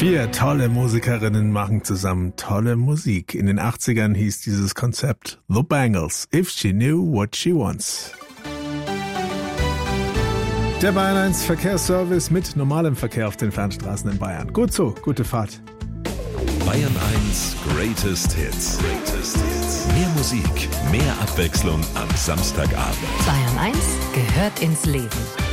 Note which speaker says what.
Speaker 1: 4 tolle Musikerinnen machen zusammen tolle Musik. In den 80ern hieß dieses Konzept The Bangles, If She Knew What She Wants. Der Bayern 1 Verkehrsservice mit normalem Verkehr auf den Fernstraßen in Bayern. Gut so, gute Fahrt.
Speaker 2: Bayern 1 Greatest Hits. Mehr Musik, mehr Abwechslung am Samstagabend.
Speaker 3: Bayern 1 gehört ins Leben.